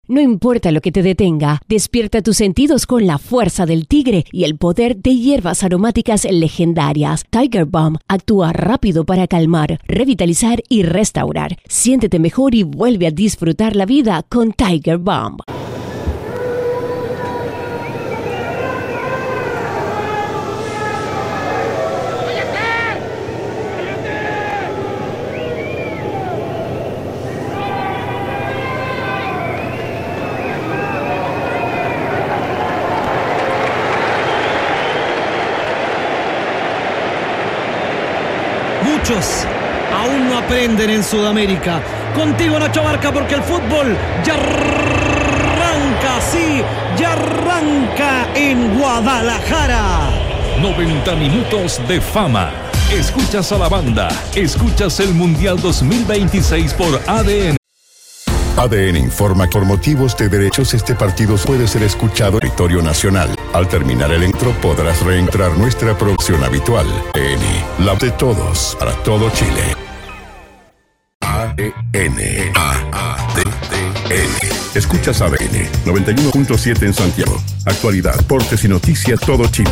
No importa lo que te detenga, despierta tus sentidos con la fuerza del tigre y el poder de hierbas aromáticas legendarias. Tiger Balm actúa rápido para calmar, revitalizar y restaurar. Siéntete mejor y vuelve a disfrutar la vida con Tiger Balm. Muchos aún no aprenden en Sudamérica. Contigo, Nacho Barca, porque el fútbol ya arranca, sí, ya arranca en Guadalajara. 90 minutos de fama. Escuchas a la banda, escuchas el Mundial 2026 por ADN. ADN informa que por motivos de derechos este partido puede ser escuchado en territorio nacional. Al terminar el intro podrás reentrar nuestra producción habitual. ADN, la de todos, para todo Chile. ADN. Escuchas ADN 91.7 en Santiago. Actualidad, deportes y noticias todo Chile.